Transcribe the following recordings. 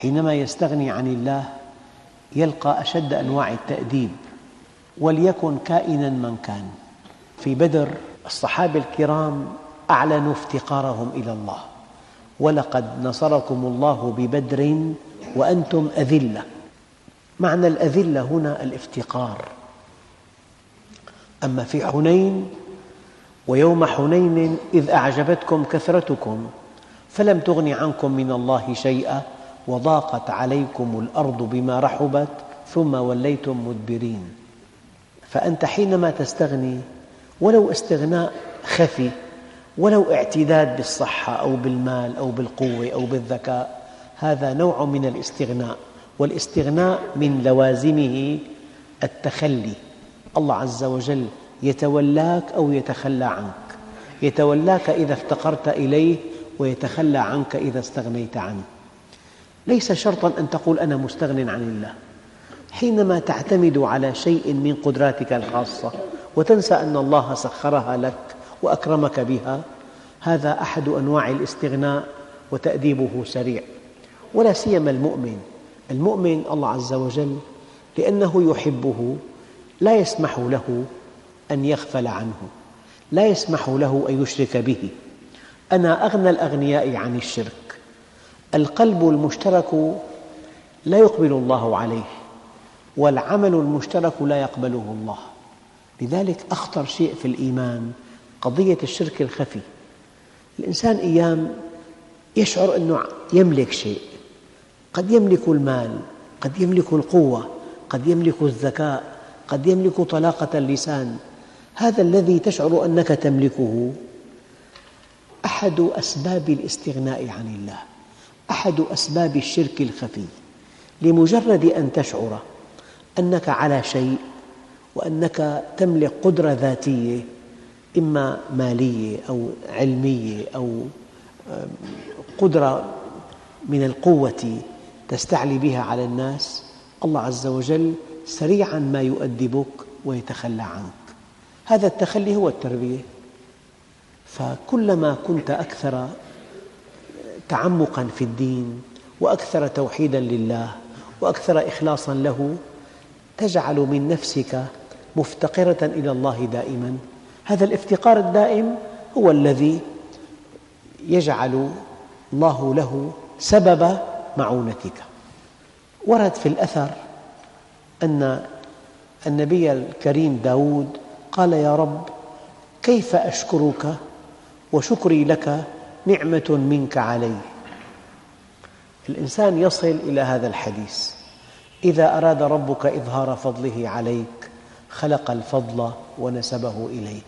حينما يستغني عن الله يلقى أشد أنواع التأديب، وليكن كائناً من كان. في بدر الصحابة الكرام أعلنوا افتقارهم إلى الله: ولقد نصركم الله ببدر وأنتم أذلة. معنى الأذلة هنا الافتقار. أما في حنين: ويوم حنين إذ أعجبتكم كثرتكم فلم تغن عنكم من الله شيئا وضاقت عليكم الأرض بما رحبت ثم وليتم مدبرين. فأنت حينما تستغني، ولو استغناء خفي، ولو اعتداد بالصحة أو بالمال أو بالقوة أو بالذكاء، هذا نوع من الاستغناء، والاستغناء من لوازمه التخلي. الله عز وجل يتولاك أو يتخلى عنك، يتولاك إذا افتقرت إليه ويتخلى عنك إذا استغنيت عنه. ليس شرطاً أن تقول أنا مستغن عن الله. حينما تعتمد على شيء من قدراتك الخاصة وتنسى أن الله سخرها لك وأكرمك بها، هذا أحد أنواع الاستغناء وتأديبه سريع. ولا سيما المؤمن الله عز وجل لأنه يحبه لا يسمح له أن يغفل عنه، لا يسمح له أن يشرك به. أنا أغنى الأغنياء عن الشرك. القلب المشترك لا يقبل الله عليه، والعمل المشترك لا يقبله الله. لذلك أخطر شيء في الإيمان قضية الشرك الخفي. الإنسان أيام يشعر أنه يملك شيء، قد يملك المال، قد يملك القوة، قد يملك الذكاء، قد يملك طلاقة اللسان. هذا الذي تشعر أنك تملكه أحد أسباب الاستغناء عن الله، أحد أسباب الشرك الخفي. لمجرد أن تشعر أنك على شيء وأنك تملك قدرة ذاتية، إما مالية أو علمية أو قدرة من القوة تستعلي بها على الناس، الله عز وجل سريعاً ما يؤدبك ويتخلى عنك. هذا التخلي هو التربية. فكلما كنت أكثر تعمقاً في الدين وأكثر توحيداً لله وأكثر إخلاصاً له، تجعل من نفسك مفتقرة إلى الله دائماً. هذا الافتقار الدائم هو الذي يجعل الله له سبب معونتك. ورد في الأثر أن النبي الكريم داود قال: يا رب، كيف أشكرك وشكري لك نعمة منك علي. الإنسان يصل إلى هذا الحديث: إذا أراد ربك إظهار فضله عليك خلق الفضل ونسبه إليك.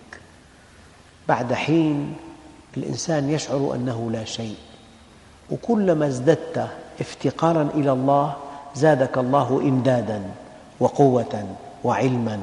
بعد حين الإنسان يشعر أنه لا شيء، وكلما ازددت افتقاراً إلى الله زادك الله إمداداً وقوة وعلماً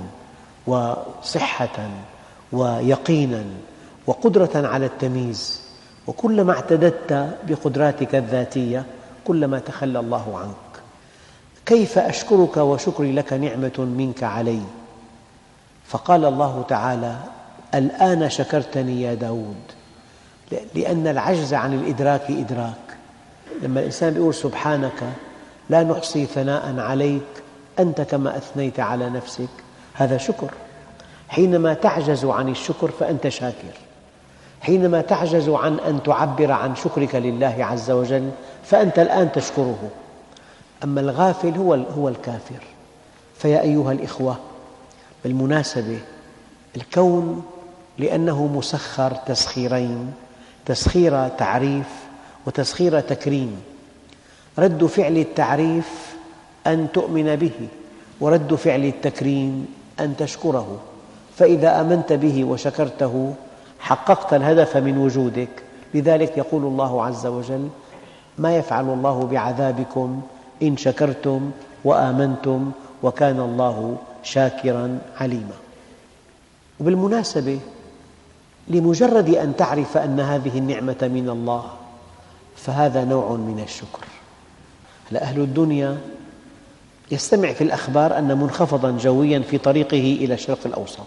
وصحة ويقيناً وقدرة على التمييز. وكلما اعتددت بقدراتك الذاتية كلما تخلى الله عنك. كيف أشكرك وشكري لك نعمة منك علي. فقال الله تعالى: الآن شكرتني يا داود. لأن العجز عن الإدراك إدراك. لما الإنسان يقول سبحانك لا نحصي ثناء عليك أنت كما أثنيت على نفسك، هذا شكر. حينما تعجز عن الشكر فأنت شاكر. حينما تعجز عن أن تعبر عن شكرك لله عز وجل فأنت الآن تشكره. أما الغافل هو الكافر. فيا أيها الإخوة، بالمناسبة الكون لأنه مسخر تسخيرين: تسخير تعريف وتسخير تكريم. رد فعل التعريف أن تؤمن به، ورد فعل التكريم أن تشكره. فإذا آمنت به وشكرته حققت الهدف من وجودك. لذلك يقول الله عز وجل: ما يفعل الله بعذابكم إن شكرتم وآمنتم وكان الله شاكراً عليماً. وبالمناسبة لمجرد أن تعرف أن هذه النعمة من الله فهذا نوع من الشكر. أهل الدنيا يستمع في الأخبار أن منخفضاً جوياً في طريقه إلى الشرق الأوسط.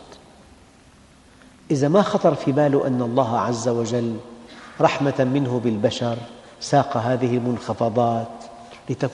إذا ما خطر في باله أن الله عز وجل رحمة منه بالبشر ساق هذه المنخفضات لتكون